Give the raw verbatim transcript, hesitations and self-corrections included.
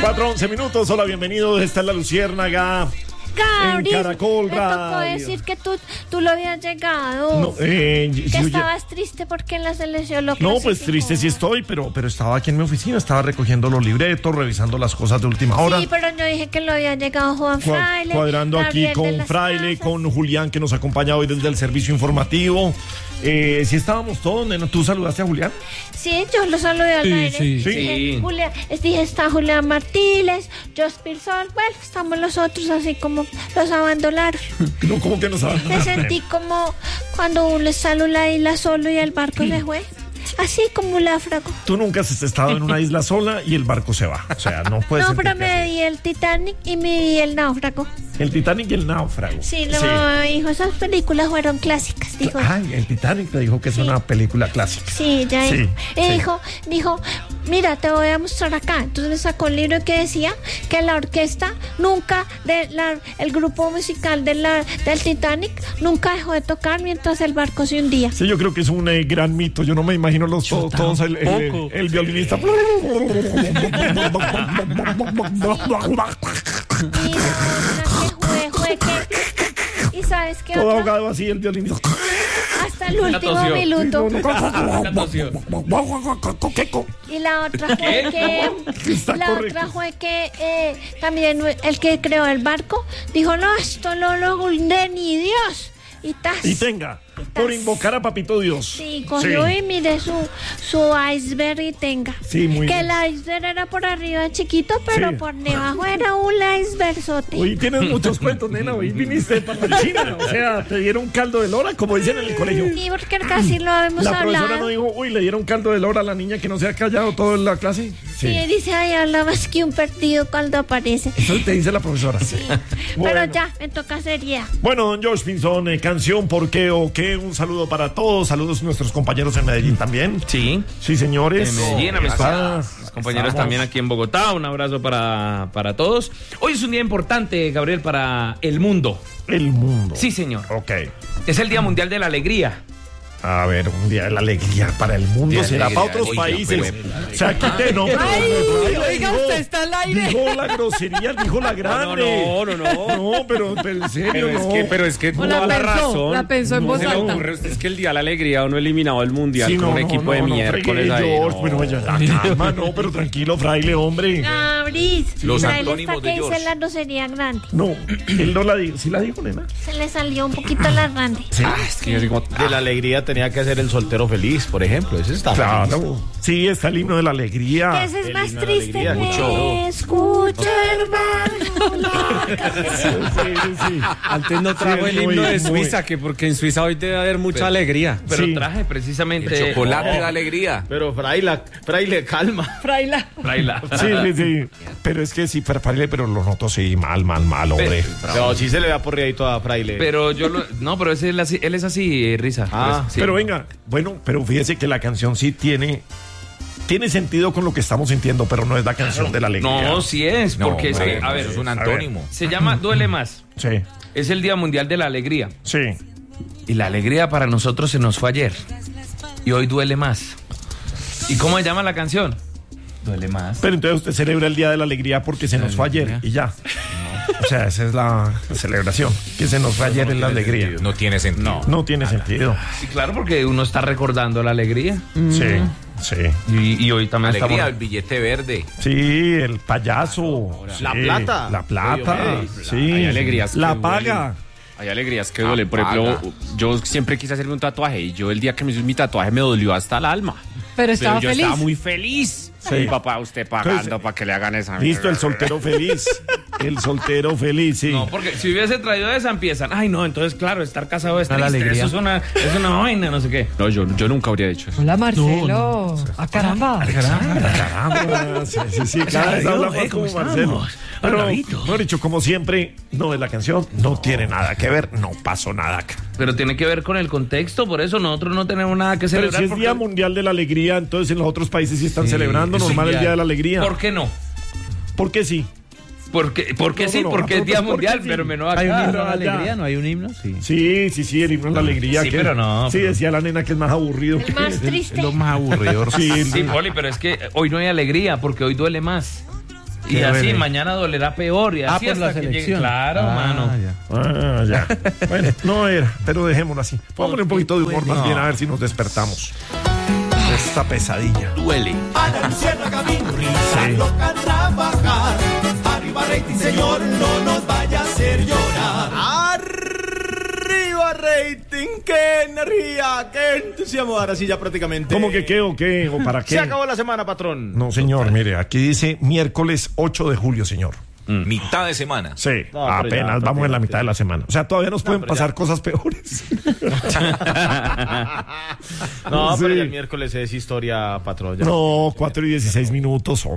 cuatro once minutos, hola, bienvenidos. Esta es La Luciérnaga. Gabriel, en Caracol me tocó Radio. decir que tú, tú lo habías llegado. No, eh, que si estabas oye, triste porque en la selección lo No, pues triste sí estoy, pero, pero estaba aquí en mi oficina, estaba recogiendo los libretos, revisando las cosas de última hora. Sí, pero yo dije que lo había llegado Juan Fraile. Cuadrando Gabriel aquí con Fraile, Casas. con Julián, que nos acompaña hoy desde el servicio informativo. Eh, sí estábamos todos, ¿no? ¿Tú saludaste a Julián? Sí, yo lo saludé al Sí, aire. sí. Dije, Sí. Julián, dije, está Julián Martínez, Jos Pirsol. Bueno, estamos los otros así como los abandonaron. No, ¿cómo que nos Me abandonaron? sentí como cuando uno está en la isla solo y el barco se fue. Así como un náufrago. Tú nunca has estado en una isla sola y el barco se va. O sea, no puedes. No, pero me vi el Titanic y me vi el náufrago. El Titanic y el náufrago. Sí, no, hijo, esas películas fueron clásicas, dijo. Ay, el Titanic te dijo que es Sí. una película clásica. Sí, ya Sí, dijo. Y sí. dijo, dijo, mira, te voy a mostrar acá. Entonces le sacó el libro que decía que la orquesta nunca, de la, el grupo musical de la, del Titanic nunca dejó de tocar mientras el barco se hundía. Sí, yo creo que es un eh, gran mito. Yo no me imagino los to- todos el, el, el, el violinista. Y la otra que fue, fue que... ¿Y sabes qué Todo otra? ahogado así el violinista. Hasta el último tosió. minuto. tosió. Y la otra fue que Está la correcto. otra fue que eh, también el que creó el barco dijo, no, esto no lo hunde ni Dios. Y tas. Y tenga, por invocar a Papito Dios. Sí, cogió Sí. y mire su, su iceberg y tenga. Sí, muy que bien. el iceberg era por arriba chiquito, pero Sí. por debajo era un icebergzote. Hoy tienes muchos cuentos, nena. Hoy viniste para la China. O sea, te dieron caldo de lora, como dicen en el colegio. Sí, porque casi lo hemos La profesora hablado. no dijo, uy, le dieron caldo de lora a la niña que no se ha callado toda la clase. Sí, dice, ay, habla más que un perdido cuando aparece. Eso te dice la profesora. Pero Bueno. ya, me toca seriedad. Bueno, don George Pinzón, eh, canción, ¿por qué o qué? Un saludo para todos. Saludos a nuestros compañeros en Medellín también. Sí. Sí, señores. En Medellín, a mis Ah, mis compañeros estamos. también aquí en Bogotá. Un abrazo para, para todos. Hoy es un día importante, Gabriel, para el mundo. El mundo. Sí, señor. Ok. Es el Día Mundial de la Alegría. A ver, un día de la alegría para el mundo. Día de Será alegría. para otros Oiga, países. pues, O sea, quite, no. pero- oiga, dijo- usted está al aire. Dijo la grosería, dijo la grande. No, no, no, no. No, pero, pero en serio, Pero es no. que, pero es que O la toda la pensó, razón. la pensó en no voz se le alta. ocurre, es que el día de la alegría uno eliminado el mundial Sí, con no, un no, equipo no, de no, miércoles fregué, ahí. George, no. bueno, ya, la calma, no, pero tranquilo, fraile, hombre. Gabriz, Los Fraile antónimos está de que George. dice la grosería grande. No, él no la dijo. ¿Sí la dijo, nena? Se le salió un poquito la grande. Ah, es que yo digo, De la alegría tenía que hacer el soltero feliz, por ejemplo. Ese está feliz. Claro. Sí, está el himno de la alegría. Ese es el más himno de la triste alegría, que mucho. escucho, hermano. Sí, sí, sí. antes no trajo Sí, el es muy- himno de muy- Suiza, que porque en Suiza hoy debe haber mucha alegría. Pero Sí. traje precisamente. Chocolate Oh, de alegría. Pero Fraila, Fraile, calma. Fraila. Fraila. Sí, sí, sí. Pero es que sí, para fraile, pero lo noto sí, mal, mal, mal, hombre. No, sí se le da porreadito a Fraile. Pero yo lo. No, pero es él, así- él es así, eh, Risa. Ah, Pues, sí. Pero venga, bueno, pero fíjese que la canción sí tiene tiene sentido con lo que estamos sintiendo, pero no es la canción de la alegría. No, sí es. No, Porque es hombre, que, a ver, eso es un a ver. antónimo. se llama Duele Más. Sí, Es el Día Mundial de la Alegría. sí. Y la alegría para nosotros se nos fue ayer. Y hoy duele más. ¿Y cómo se llama la canción? Duele más. Pero entonces usted celebra el Día de la Alegría porque se nos fue ayer y ya. O sea, esa es la celebración, que se nos fue ayer en la alegría. No tiene sentido. No tiene sentido. Sí, claro, porque uno está recordando la alegría. Sí, sí. Y, y hoy también Alegría, el estamos. billete verde. Sí, el payaso. La sí, plata. La plata. Oye, Sí. hay alegrías La que paga. Hay alegrías que duelen. Por Apaga. ejemplo, yo siempre quise hacerme un tatuaje y yo el día que me hice mi tatuaje me dolió hasta el alma. Pero estaba yo feliz. estaba muy feliz. Sí. Mi papá, usted pagando Entonces, para que le hagan esa. Listo, el soltero feliz. El soltero feliz, sí. No, porque si hubiese traído esa empiezan. Ay, no, entonces, claro, estar casado es A la triste. alegría. Eso es una, es una vaina, no sé qué. No, yo, yo nunca habría dicho eso. Hola, Marcelo. Ah, caramba. Caramba, sí, sí, sí, cada vez habla más como Marcelo. Pero, mejor dicho, como siempre, no es la canción, no tiene nada que ver, no pasó nada acá. Pero tiene que ver con el contexto, por eso nosotros no tenemos nada que Pero celebrar. si es porque- Día Mundial de la Alegría, entonces en los otros países sí están celebrando es un normal el día- Día de la Alegría. ¿Por qué no? ¿por qué sí? Porque, porque No, sí, no, no, porque es Día nosotros, ¿por qué Mundial, sí? pero menos acá. ¿Hay un himno a Claro, la allá. alegría? ¿No hay un himno? Sí. Sí, sí, sí, el himno de la alegría. Sí, que- pero no, Sí, pero- decía la nena que es más aburrido. El que- más triste. Lo más aburrido. Sí, Sí, Poli, pero es que hoy no hay alegría porque hoy duele más. Y Qué así bueno. mañana dolerá peor. Y Ah, así por la hasta que llegue. selección. Claro, Ah, mano. ya. Ah, ya. Bueno, no era, pero dejémoslo así. Pongámosle un poquito de humor más No. bien a ver si nos despertamos de esta pesadilla. Duele. A la luciérnaga vino risa, Sí. loca a trabajar. Arriba rating, señor, no nos vaya a hacer llorar. Arriba rating, qué energía, qué entusiasmo. Ahora sí ya prácticamente. ¿Cómo que qué o qué o para qué? Se acabó la semana, patrón. No, señor, mire, aquí dice miércoles ocho de julio, señor. Mitad de semana. Sí, No, pero apenas ya, vamos en la prácticamente mitad de la semana. O sea, todavía nos pueden pero pasar ya. cosas peores. No, Sí. pero ya el miércoles es historia, patrón. ya. No, cuatro y dieciséis minutos.